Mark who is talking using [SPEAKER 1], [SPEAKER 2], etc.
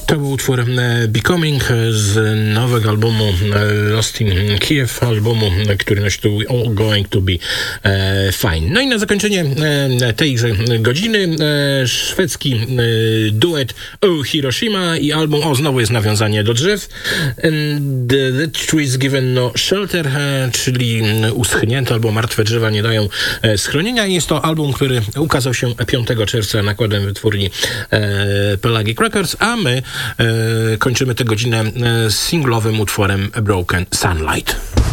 [SPEAKER 1] To był utwór Becoming z nowego albumu Lost in Kiev, albumu, który nosi tytuł All Going to Be Fine. No i na zakończenie tejże godziny szwedzki duet O Hiroshima i album, znowu jest nawiązanie do drzew, The Trees Given No Shelter, czyli uschnięte albo martwe drzewa nie dają schronienia. Jest to album, który ukazał się 5 czerwca nakładem wytwórni Pelagic Records, a my kończymy tę godzinę singlowym utworem A Broken Sunlight.